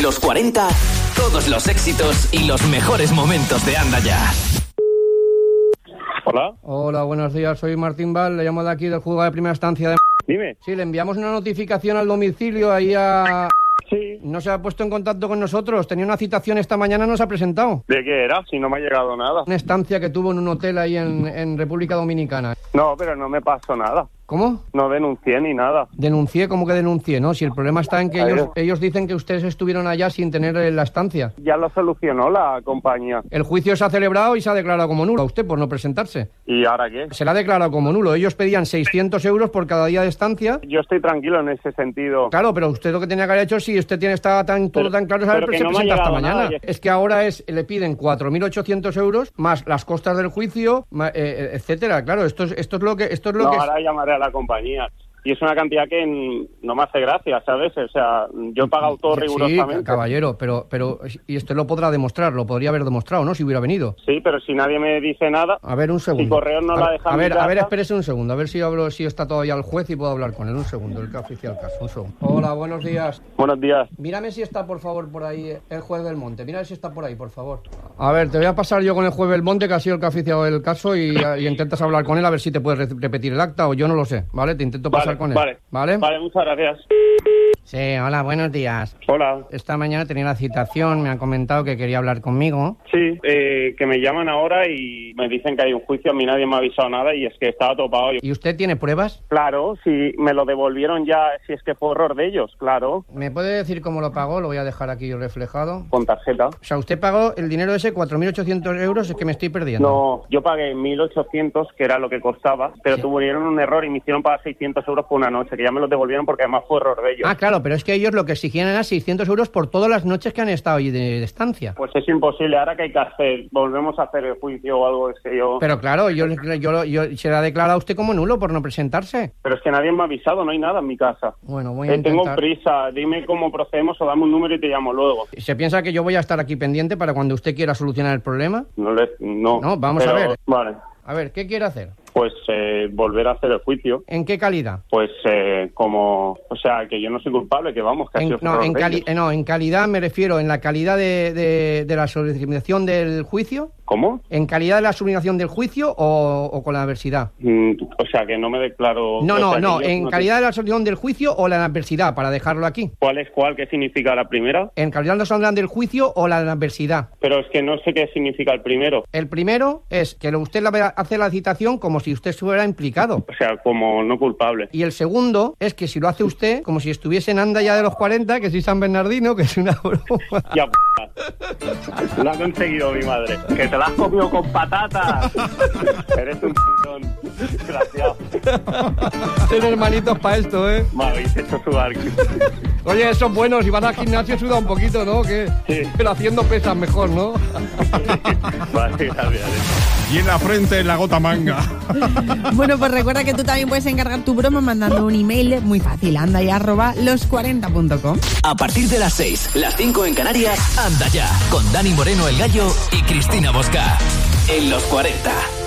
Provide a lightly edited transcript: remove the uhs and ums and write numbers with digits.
Los 40, todos los éxitos y los mejores momentos de Anda Ya. Hola. Hola, buenos días. Soy Martín Val, le llamo de aquí del juzgado de primera instancia de... Dime. Sí, le enviamos una notificación al domicilio ahí a... Sí. No se ha puesto en contacto con nosotros. Tenía una citación esta mañana, no se ha presentado. ¿De qué era? Si no me ha llegado nada. Una estancia que tuvo en un hotel ahí en República Dominicana. No, pero no me pasó nada. ¿Cómo? No denuncié ni nada. Denuncié, ¿cómo que denuncié? No, si el problema está en que ellos dicen que ustedes estuvieron allá sin tener la estancia. Ya lo solucionó la compañía. El juicio se ha celebrado y se ha declarado como nulo a usted por no presentarse. ¿Y ahora qué? Se le ha declarado como nulo. Ellos pedían 600 euros por cada día de estancia. Yo estoy tranquilo en ese sentido. Claro, pero usted lo que tenía que haber hecho, si usted estaba todo tan claro, es haber que no me ha presentado hasta llegado mañana. nada. Es que ahora le piden 4.800 euros más las costas del juicio, etcétera. Claro, esto es lo que ahora llamaré a la compañía. Y es una cantidad que no me hace gracia, ¿sabes? O sea, yo he pagado todo rigurosamente. Sí, caballero, pero y usted lo podrá demostrar, lo podría haber demostrado, ¿no? Si hubiera venido. Sí, pero si nadie me dice nada. A ver, un segundo. Si correo no la deja. A ver, espérese un segundo, a ver si está todavía el juez y puedo hablar con él. Un segundo, el que oficia el caso. Un segundo. Hola, buenos días. Buenos días. Mírame si está, por favor, por ahí el juez Belmonte. Mírame si está por ahí, por favor. A ver, te voy a pasar yo con el juez Belmonte, que ha sido el que ha oficiado el caso, y intentas hablar con él a ver si te puedes repetir el acta o yo no lo sé, ¿vale? Te intento pasar con él. ¿Vale? Vale, muchas gracias. Sí, hola, buenos días. Hola. Esta mañana tenía la citación, me han comentado que quería hablar conmigo. Sí, que me llaman ahora y me dicen que hay un juicio, a mí nadie me ha avisado nada y es que estaba topado. ¿Y usted tiene pruebas? Claro, si me lo devolvieron ya, si es que fue error de ellos, claro. ¿Me puede decir cómo lo pagó? Lo voy a dejar aquí reflejado. Con tarjeta. O sea, usted pagó el dinero ese, 4.800 euros, es que me estoy perdiendo. No, yo pagué 1.800, que era lo que costaba, pero tuvieron un error y me hicieron pagar 600 euros por una noche, que ya me lo devolvieron porque además fue error de ellos. Ah, claro, pero es que ellos lo que exigían era 600 euros por todas las noches que han estado allí de estancia. Pues es imposible, ahora que hay que hacer, volvemos a hacer el juicio o algo, es que yo... Pero claro, yo se le ha declarado a usted como nulo por no presentarse. Pero es que nadie me ha avisado, no hay nada en mi casa. Bueno, voy a intentar... Tengo prisa, dime cómo procedemos o dame un número y te llamo luego. ¿Se piensa que yo voy a estar aquí pendiente para cuando usted quiera solucionar el problema? No, vamos a ver. Vale. A ver, ¿qué quiere hacer? Pues volver a hacer el juicio. ¿En qué calidad? Pues o sea, que yo no soy culpable, que vamos, que ha sido en calidad me refiero, en la calidad de la solicitación del juicio. ¿Cómo? ¿En calidad de la sublimación del juicio o con la adversidad? O sea, que no me declaro... No, en calidad de la solución del juicio o la adversidad, para dejarlo aquí. ¿Cuál es cuál? ¿Qué significa la primera? ¿En calidad de la solución del juicio o la adversidad? Pero es que no sé qué significa el primero. El primero es que usted hace la citación como si usted estuviera implicado. O sea, como no culpable. Y el segundo es que si lo hace usted como si estuviese en Anda Ya de los 40, que soy San Bernardino, que es una broma. Ya, lo ha conseguido mi madre. Que te la has comido con patatas. Eres un p***ón. Desgraciado. Ten hermanitos para esto, ¿eh? Me habéis hecho sudar. Oye, esos buenos, si van al gimnasio suda un poquito, ¿no? ¿Qué? Sí. Pero haciendo pesas mejor, ¿no? Vale, gracias. Y en la frente, en la gota manga. Bueno, pues recuerda que tú también puedes encargar tu broma mandando un email muy fácil, andaya@los40.com. A partir de las 6, las 5 en Canarias, Anda Ya, con Dani Moreno el Gallo y Cristina Bosca. En Los 40.